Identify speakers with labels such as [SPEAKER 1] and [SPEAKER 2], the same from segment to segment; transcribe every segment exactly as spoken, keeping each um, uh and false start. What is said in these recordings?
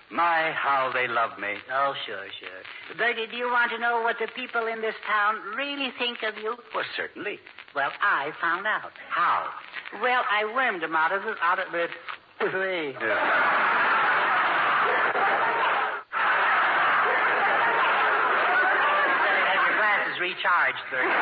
[SPEAKER 1] My, how they love me.
[SPEAKER 2] Oh, sure, sure. Bertie, do you want to know what the people in this town really think of you?
[SPEAKER 1] Well, certainly.
[SPEAKER 2] Well, I found out.
[SPEAKER 1] How?
[SPEAKER 2] Well, I wormed them out of the... out of the... way. Have your glasses recharged, Bertie.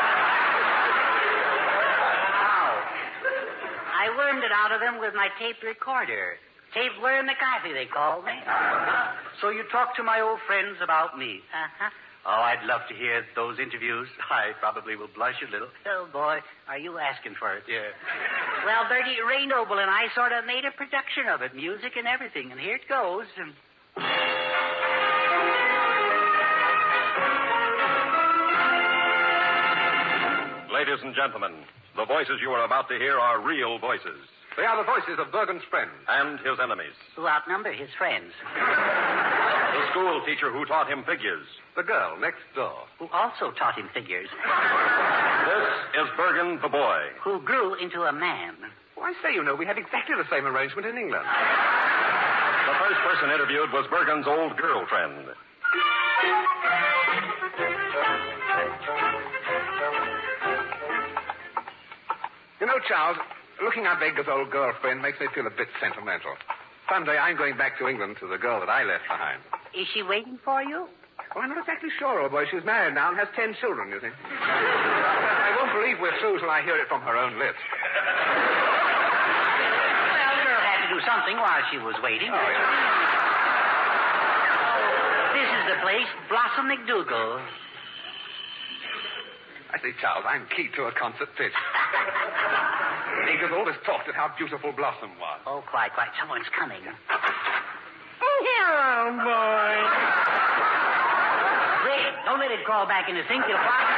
[SPEAKER 2] How? I wormed it out of them with my tape recorder. Tapeworm McCarthy, they call me.
[SPEAKER 1] So you talk to my old friends about me.
[SPEAKER 2] Uh-huh.
[SPEAKER 1] Oh, I'd love to hear those interviews. I probably will blush a little.
[SPEAKER 2] Oh, boy, are you asking for it?
[SPEAKER 1] Yeah.
[SPEAKER 2] Well, Bertie, Ray Noble and I sort of made a production of it, music and everything, and here it goes.
[SPEAKER 3] Ladies and gentlemen, the voices you are about to hear are real voices.
[SPEAKER 4] They are the voices of Bergen's friends.
[SPEAKER 3] And his enemies.
[SPEAKER 2] Who outnumber his friends.
[SPEAKER 3] The school teacher who taught him figures.
[SPEAKER 4] The girl next door.
[SPEAKER 2] Who also taught him figures.
[SPEAKER 3] This is Bergen the boy.
[SPEAKER 2] Who grew into a man.
[SPEAKER 4] Well, I say, you know, we have exactly the same arrangement in England.
[SPEAKER 3] The first person interviewed was Bergen's old girlfriend.
[SPEAKER 4] You know, Charles, looking at Edgar's old girlfriend makes me feel a bit sentimental. Someday I'm going back to England to the girl that I left behind.
[SPEAKER 2] Is she waiting for you?
[SPEAKER 4] Well, I'm not exactly sure, old boy. She's married now and has ten children, you see. I won't believe we're through till I hear it from her own lips.
[SPEAKER 2] Well, the girl had to do something while she was waiting.
[SPEAKER 4] Oh, yeah.
[SPEAKER 2] This is the place, Blossom McDougal.
[SPEAKER 4] I say, Charles, I'm key to a concert pitch. Edgar's always talked of how beautiful Blossom was.
[SPEAKER 2] Oh, quite, quite. Someone's coming.
[SPEAKER 5] Hello, boy.
[SPEAKER 2] Rick, don't let it crawl back in the sink. You'll fly.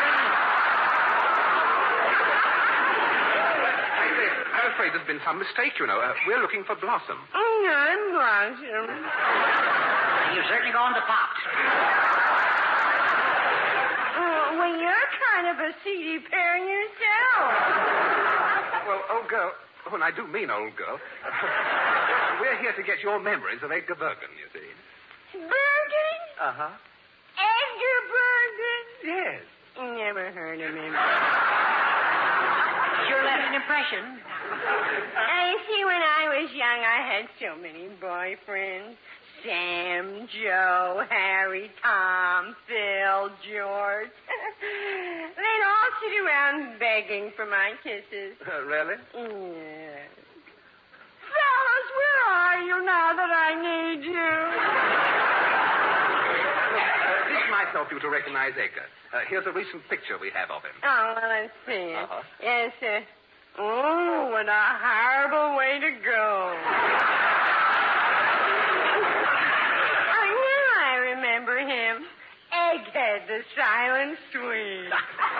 [SPEAKER 4] I say, I'm afraid there's been some mistake, you know. Uh, we're looking for Blossom.
[SPEAKER 5] Oh, I'm Blossom.
[SPEAKER 2] You're certainly going to pop.
[SPEAKER 5] Oh, well, you're kind of a seedy pair yourself.
[SPEAKER 4] Well, old girl, oh, and I do mean old girl. We're here to get your memories of Edgar Bergen, you see.
[SPEAKER 5] Bergen?
[SPEAKER 4] Uh-huh.
[SPEAKER 5] Edgar Bergen?
[SPEAKER 4] Yes.
[SPEAKER 5] Never heard of him.
[SPEAKER 2] Sure left an impression.
[SPEAKER 5] I see, when I was young, I had so many boyfriends. Sam, Joe, Harry, Tom, Phil, George. They'd all sit around begging for my kisses.
[SPEAKER 4] Uh, really?
[SPEAKER 5] Yes. Fellas, where are you now that I need you?
[SPEAKER 4] Uh, this might help you to recognize Edgar. Uh, here's a recent picture we have of him.
[SPEAKER 5] Oh, well, let's see it.
[SPEAKER 4] Uh-huh.
[SPEAKER 5] Yes, sir. Oh, what a horrible way to go. Remember him? Egghead, the silent Swede.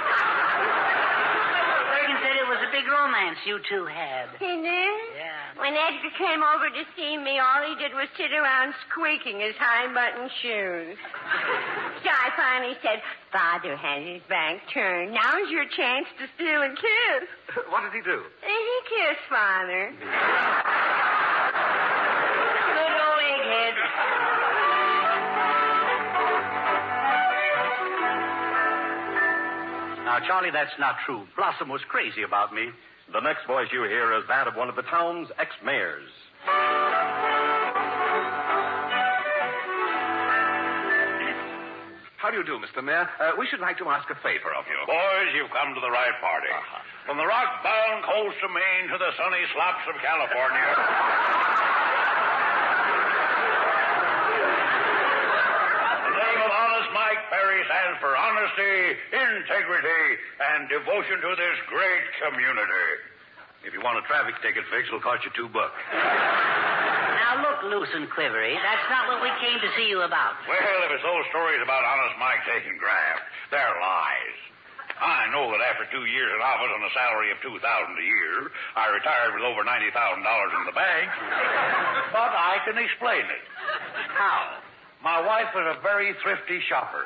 [SPEAKER 2] Bergen said it was a big romance you two had.
[SPEAKER 5] He did?
[SPEAKER 2] Yeah.
[SPEAKER 5] When Edgar came over to see me, all he did was sit around squeaking his high-button shoes. So I finally said, Father has his back turned. Now's your chance to steal a kiss.
[SPEAKER 4] What did he do?
[SPEAKER 5] He kissed Father.
[SPEAKER 2] Good old egghead.
[SPEAKER 1] Now, Charlie, that's not true. Blossom was crazy about me.
[SPEAKER 3] The next voice you hear is that of one of the town's ex-mayors.
[SPEAKER 4] How do you do, Mister Mayor? Uh, we should like to ask a favor of you.
[SPEAKER 6] Boys, you've come to the right party.
[SPEAKER 4] Uh-huh.
[SPEAKER 6] From the rock-bound coast of Maine to the sunny slops of California. The name of Honest Mike Perry stands for honesty, integrity, and devotion to this great community. If you want a traffic ticket fixed, it'll cost you two bucks.
[SPEAKER 2] Now, look, loose and quivery. That's not what we came to see you about.
[SPEAKER 6] Well, if it's those stories about Honest Mike taking graft, they're lies. I know that after two years in office on a salary of two thousand dollars a year, I retired with over ninety thousand dollars in the bank. But I can explain it. How? My wife was a very thrifty shopper.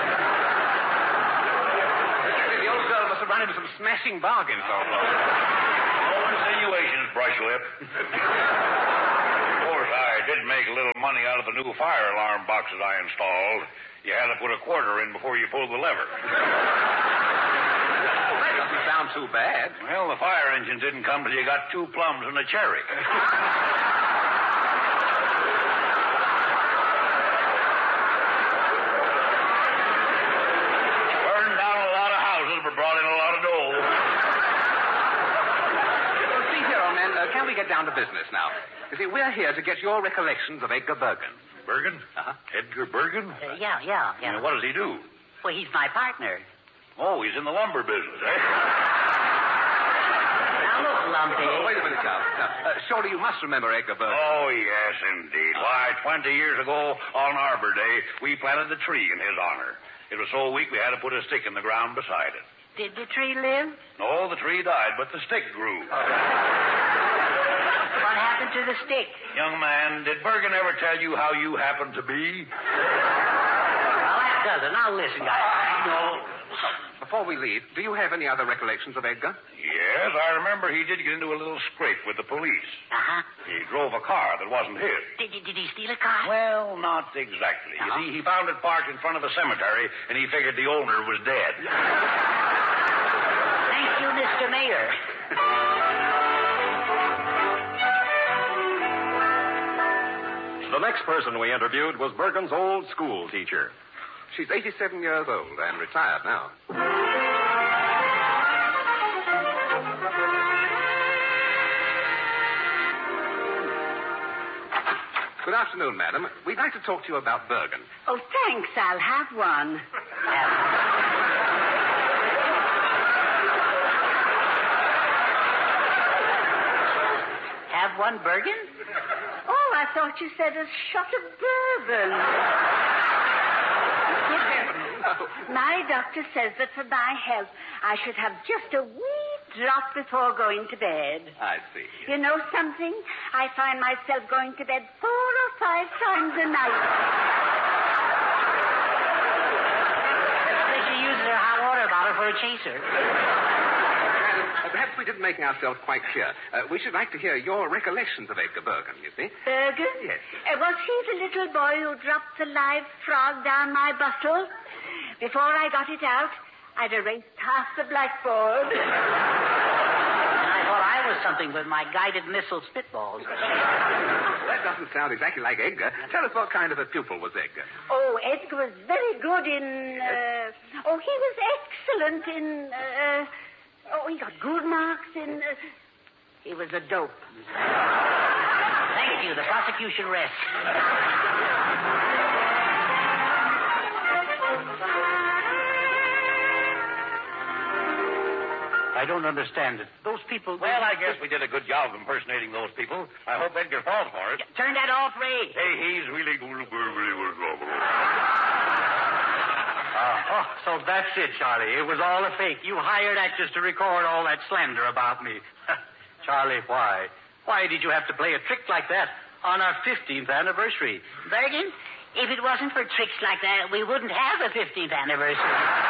[SPEAKER 4] The old girl must have run into some smashing bargains, old boy.
[SPEAKER 6] No insinuations, Brushwhip. Of course, I I did make a little money out of the new fire alarm boxes I installed. You had to put a quarter in before you pulled the lever.
[SPEAKER 4] Well, that doesn't sound too bad.
[SPEAKER 6] Well, the fire engine didn't come till you got two plums and a cherry. Burned down a lot of houses, but brought in a lot of dough.
[SPEAKER 4] Well, see here, old man, uh, can we get down to business now? You see, we're here to get your recollections of Edgar Bergen.
[SPEAKER 6] Bergen?
[SPEAKER 4] Uh-huh.
[SPEAKER 6] Edgar Bergen?
[SPEAKER 2] Uh, yeah, yeah, yeah.
[SPEAKER 6] Now, what does he do?
[SPEAKER 2] Well, he's my partner.
[SPEAKER 6] Oh, he's in the lumber business, eh?
[SPEAKER 2] Now, look, Lumpy.
[SPEAKER 4] Oh, wait a minute, Charles. Now, uh, Shorty, you must remember Edgar Bergen.
[SPEAKER 6] Oh, yes, indeed. Why, twenty years ago on Arbor Day, we planted the tree in his honor. It was so weak we had to put a stick in the ground beside it.
[SPEAKER 2] Did the tree live?
[SPEAKER 6] No, the tree died, but the stick grew.
[SPEAKER 2] What happened to the stick?
[SPEAKER 6] Young man, did Bergen ever tell you how you happened to be?
[SPEAKER 2] Well, that doesn't. Now, listen, guys.
[SPEAKER 6] No.
[SPEAKER 4] Before we leave, do you have any other recollections of Edgar?
[SPEAKER 6] Yes, I remember he did get into a little scrape with the police.
[SPEAKER 2] Uh-huh.
[SPEAKER 6] He drove a car that wasn't his.
[SPEAKER 2] Did, did, did he steal a car?
[SPEAKER 6] Well, not exactly.
[SPEAKER 2] Uh-huh.
[SPEAKER 6] You see, he found it parked in front of a cemetery, and he figured the owner was dead.
[SPEAKER 2] Thank you, Mister Mayor.
[SPEAKER 3] The next person we interviewed was Bergen's old school teacher.
[SPEAKER 4] She's eighty-seven years old and retired now. Good afternoon, madam. We'd like to talk to you about Bergen.
[SPEAKER 5] Oh, thanks. I'll have one.
[SPEAKER 2] Have one, Bergen?
[SPEAKER 5] Oh, I thought you said a shot of bourbon. My doctor says that for my health, I should have just a wee drop before going to bed.
[SPEAKER 4] I see.
[SPEAKER 5] You know something? I find myself going to bed four or five times a night.
[SPEAKER 2] She uses her hot water bottle for a chaser.
[SPEAKER 4] Madam, uh, perhaps we didn't make ourselves quite clear. Uh, we should like to hear your recollections of Edgar Bergen, you see.
[SPEAKER 5] Bergen?
[SPEAKER 4] Yes.
[SPEAKER 5] Uh, was he the little boy who dropped the live frog down my bottle? Before I got it out, I'd erased half the blackboard.
[SPEAKER 2] And I thought I was something with my guided missile spitballs.
[SPEAKER 4] That doesn't sound exactly like Edgar. Tell us what kind of a pupil was Edgar.
[SPEAKER 5] Oh, Edgar was very good in... Uh, oh, he was excellent in... Uh, oh, he got good marks in... Uh, he was a dope.
[SPEAKER 2] Thank you. The prosecution rests. I don't understand it. Those people...
[SPEAKER 6] Well, I guess we did a good job of impersonating those people. I hope Edgar falls for it.
[SPEAKER 2] Turn that off, Ray.
[SPEAKER 6] Hey, he's really good.
[SPEAKER 1] Uh, oh, so that's it, Charlie. It was all a fake. You hired actors to record all that slander about me. Charlie, why? Why did you have to play a trick like that on our fifteenth anniversary?
[SPEAKER 2] Bergen, if it wasn't for tricks like that, we wouldn't have a fifteenth anniversary.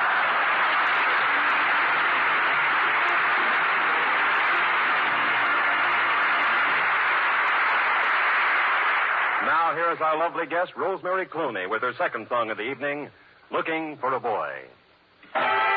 [SPEAKER 3] Now, here is our lovely guest, Rosemary Clooney, with her second song of the evening, Looking for a Boy.